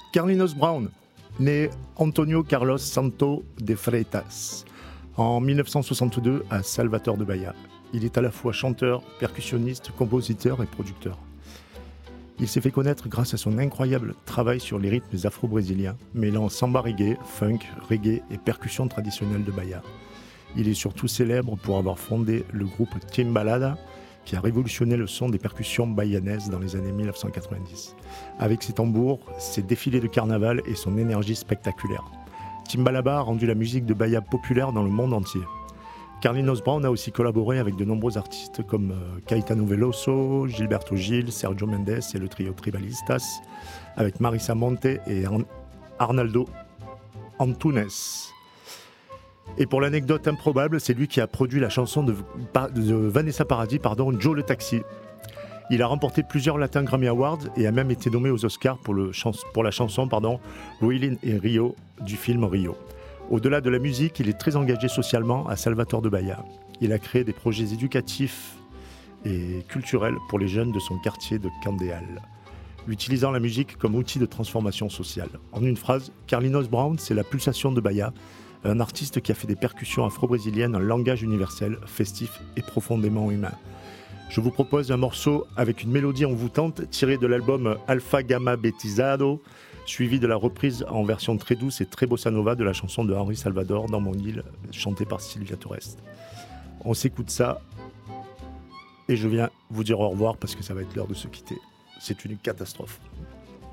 Carlinhos Brown, né Antonio Carlos Santo de Freitas, en 1962 à Salvador de Bahia. Il est à la fois chanteur, percussionniste, compositeur et producteur. Il s'est fait connaître grâce à son incroyable travail sur les rythmes afro-brésiliens, mêlant samba reggae, funk, reggae et percussions traditionnelles de Bahia. Il est surtout célèbre pour avoir fondé le groupe Timbalada, qui a révolutionné le son des percussions bahianaises dans les années 1990. Avec ses tambours, ses défilés de carnaval et son énergie spectaculaire. Timbalaba a rendu la musique de Bahia populaire dans le monde entier. Carlinhos Brown a aussi collaboré avec de nombreux artistes comme Caetano Veloso, Gilberto Gil, Sergio Mendes et le trio Tribalistas, avec Marisa Monte et Arnaldo Antunes. Et pour l'anecdote improbable, c'est lui qui a produit la chanson de Vanessa Paradis, Joe le Taxi. Il a remporté plusieurs Latin Grammy Awards et a même été nommé aux Oscars pour la chanson Reelin et Rio du film Rio. Au-delà de la musique, il est très engagé socialement à Salvador de Bahia. Il a créé des projets éducatifs et culturels pour les jeunes de son quartier de Candeal, utilisant la musique comme outil de transformation sociale. En une phrase, Carlinhos Brown, c'est la pulsation de Bahia, un artiste qui a fait des percussions afro-brésiliennes en langage universel, festif et profondément humain. Je vous propose un morceau avec une mélodie envoûtante tirée de l'album Alpha Gamma Betizado, suivi de la reprise en version très douce et très bossa nova de la chanson de Henri Salvador, Dans mon île, chantée par Sylvia Torres. On s'écoute ça et je viens vous dire au revoir parce que ça va être l'heure de se quitter. C'est une catastrophe.